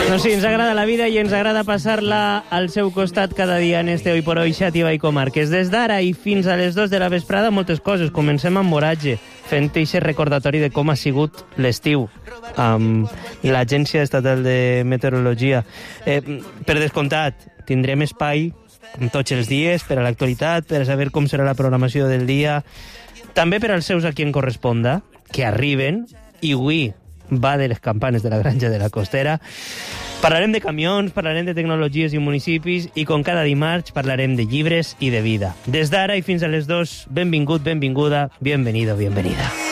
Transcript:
Doncs sí, ens agrada la vida i ens agrada passar-la al seu costat cada dia en este Hoy por Hoy Xàtiva i Comarques. Des d'ara i fins a les 2 de la vesprada, moltes coses. Comencem amb Moratge, fent aquest recordatori de com ha sigut l'estiu amb l'Agència Estatal de Meteorologia. Per descomptat, tindrem espai, com tots els dies, per a l'actualitat, per a saber com serà la programació del dia, també per als seus a qui en corresponda, que arriben, i avui va de les campanes de la Granja de la Costera. Parlarem de camions, parlarem de tecnologies i municipis i, com cada dimarts, parlarem de llibres i de vida. Des d'ara i fins a les 2, benvingut, benvinguda, bienvenido, bienvenida.